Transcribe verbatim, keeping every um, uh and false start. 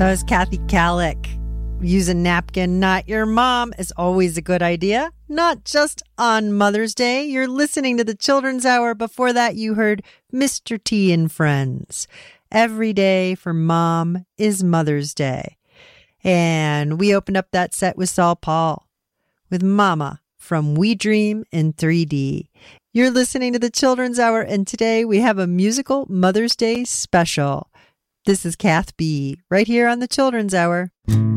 That was Kathy Kallick. Use a napkin, not your mom, is always a good idea. Not just on Mother's Day. You're listening to the Children's Hour. Before that, you heard Mister T and Friends. Every day for mom is Mother's Day. And we opened up that set with Saul Paul with Mama from We Dream in three D. You're listening to the Children's Hour, and today we have a musical Mother's Day special. This is Kath B. right here on the Children's Hour.